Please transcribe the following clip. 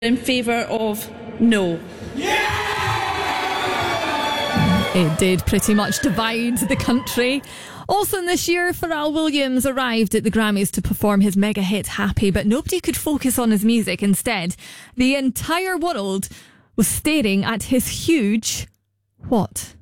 in favour of no. It did pretty much divide the country. Also in this year, Pharrell Williams arrived at the Grammys to perform his mega hit Happy, but nobody could focus on his music. Instead, the entire world was staring at his huge what?